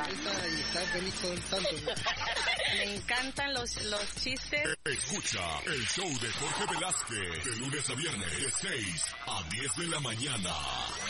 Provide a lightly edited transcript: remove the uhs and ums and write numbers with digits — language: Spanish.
esa y está feliz todo el santo. Me encantan los chistes. Escucha el show de Jorge Velázquez de lunes a viernes de 6 a 10 de la mañana.